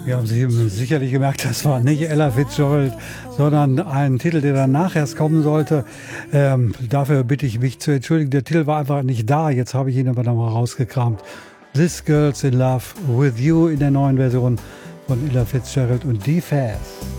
Ja, haben Sie sicherlich gemerkt, das war nicht Ella Fitzgerald, sondern ein Titel, der danach erst kommen sollte. Dafür bitte ich mich zu entschuldigen. Der Titel war einfach nicht da. Jetzt habe ich ihn aber nochmal rausgekramt. This Girl's in Love with You in der neuen Version von Ella Fitzgerald und D-Fast.